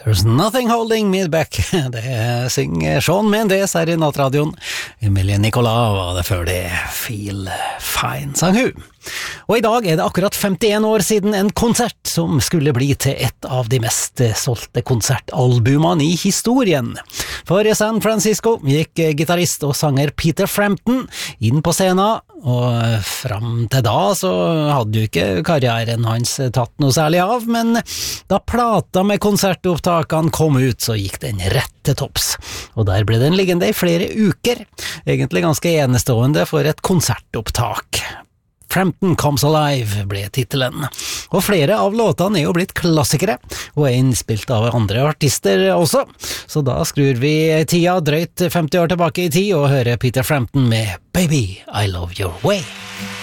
There's nothing holding me back. Det synger Shawn Mendes her I nattradioen. Emilie Nicolas var det før det. Feel fine, sang hun. Og I dag det akkurat 51 år siden en konsert som skulle bli til et av de mest solgte konsertalbumene I historien. For I San Francisco gikk gitarist og sanger Peter Frampton inn på scenen, og fram til da så hadde jo ikke karrieren hans tatt noe særlig av, men da plata med konsertopptakene kom ut, så gikk den rett til topps. Og der ble den liggende I flere uker, egentlig ganske enestående for et konsertopptak. Frampton Comes Alive ble titelen, og flere av låtene jo blitt klassikere, og innspilt av andre artister også, så da skrur vi tida drøyt 50 år tilbake I tid og hører Peter Frampton med Baby, I Love Your Way.